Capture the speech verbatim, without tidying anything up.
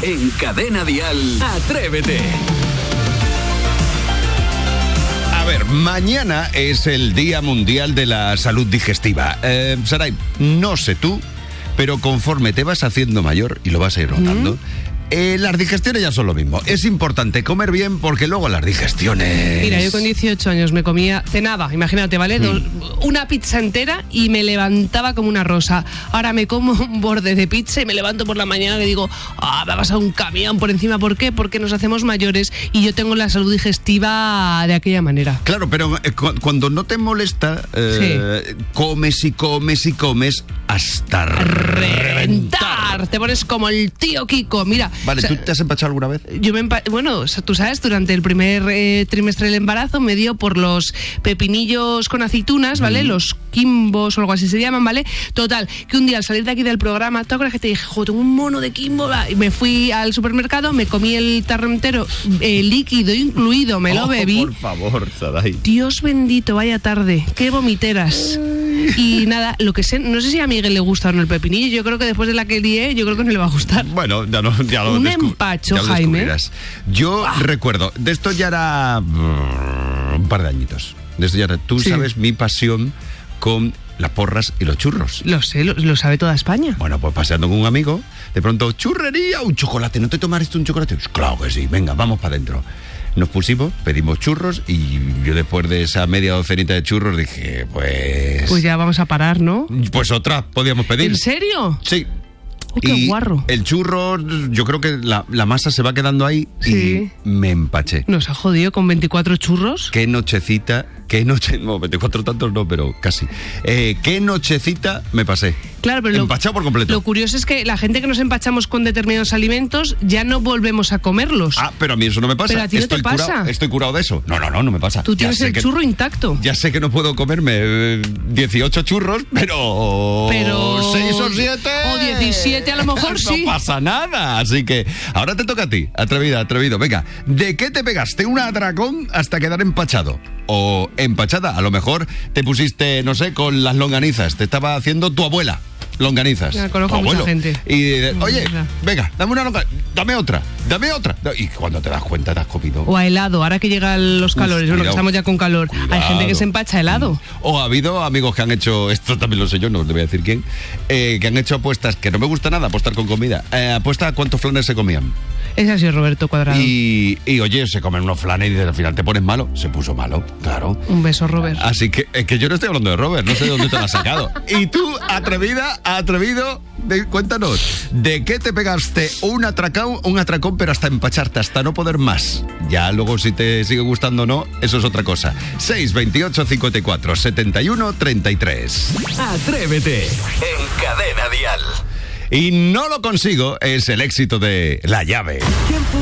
En Cadena Dial, Atrévete. A ver, mañana es el Día Mundial de la Salud Digestiva. Eh, Saray, no sé tú, pero conforme te vas haciendo mayor, y lo vas a ir notando, ¿Mm? Eh, las digestiones ya son lo mismo. Es importante comer bien porque luego las digestiones... Mira, yo con dieciocho años me comía, cenaba, imagínate, ¿vale? Dos, una pizza entera y me levantaba como una rosa. Ahora me como un borde de pizza y me levanto por la mañana y digo, ah, me ha pasado un camión por encima. ¿Por qué? Porque nos hacemos mayores y yo tengo la salud digestiva de aquella manera. Claro, pero eh, cu- cuando no te molesta, eh, sí. comes y comes y comes hasta reventar. Te pones como el tío Kiko. Mira, vale, o sea, ¿tú te has empachado alguna vez? Yo me empa- bueno, o sea, tú sabes, durante el primer eh, trimestre del embarazo me dio por los pepinillos con aceitunas, ¿vale? Mm. Los quimbos o algo así se llaman, ¿vale? Total, que un día al salir de aquí del programa, ¿te acuerdas que te dije, jo, tengo un mono de quimbo? Y me fui al supermercado, me comí el tarro entero, eh, líquido incluido, me lo oh, bebí. Por favor, Saray. Dios bendito, vaya tarde, qué vomiteras. Y nada, lo que sé, no sé si a Miguel le gusta o no el pepinillo, yo creo que después de la que lié, yo creo que no le va a gustar. Bueno, ya, no, ya lo Un descu- empacho, ya lo Jaime. Yo ah. recuerdo, de esto ya era un par de añitos. De esto ya era, tú sí. sabes mi pasión con las porras y los churros. Lo sé, lo, lo sabe toda España. Bueno, pues paseando con un amigo, de pronto, churrería, un chocolate, ¿no te tomaste un chocolate? Pues claro que sí, venga, vamos para adentro. Nos pusimos, pedimos churros y yo después de esa media docenita de churros dije, pues... Pues ya vamos a parar, ¿no? Pues otra podíamos pedir. ¿En serio? Sí. Oh, qué y guarro. El churro, yo creo que la, la masa se va quedando ahí sí. y me empaché. ¿Nos ha jodido con veinticuatro churros? Qué nochecita, qué noche... No, veinticuatro tantos no, pero casi. Eh, qué nochecita me pasé. Claro, pero empachado lo, por completo. Lo curioso es que la gente que nos empachamos con determinados alimentos ya no volvemos a comerlos. Ah, pero a mí eso no me pasa. Pero a ti no estoy te pasa. Curado, estoy curado de eso. No, no, no, no me pasa. Tú tienes ya el que, churro intacto. Ya sé que no puedo comerme eh, dieciocho churros, pero... Pero... seis o siete... O diecisiete a lo mejor sí. No pasa nada. Así que ahora te toca a ti. Atrevida, atrevido. Venga, ¿de qué te pegaste un atracón hasta quedar empachado? O empachada. A lo mejor te pusiste, no sé, con las longanizas. Te estaba haciendo tu abuela. Longanizas. Ya conozco a mucha gente. Y eh, oye, venga, dame una longaniza, dame otra, dame otra. Y cuando te das cuenta te has comido. O a helado, ahora que llegan los calores, Uf, bueno, que estamos ya con calor. Cuidado. Hay gente que se empacha helado. O ha habido amigos que han hecho, esto también lo sé yo, no te voy a decir quién, eh, que han hecho apuestas, que no me gusta nada apostar con comida. Eh, apuesta a cuántos flanes se comían. Ese ha sido Roberto Cuadrado. Y, y oye, se comen unos flanes y al final te pones malo. Se puso malo, claro. Un beso, Robert. Así que, es que yo no estoy hablando de Robert, no sé de dónde te lo has sacado. Y tú, atrevida, atrevido, de, cuéntanos, ¿de qué te pegaste un atracón, un atracón, pero hasta empacharte, hasta no poder más? Ya luego si te sigue gustando o no, eso es otra cosa. seis veintiocho cincuenta y cuatro setenta y uno treinta y tres. Atrévete en Cadena Dial. Y no lo consigo, es el éxito de La Llave.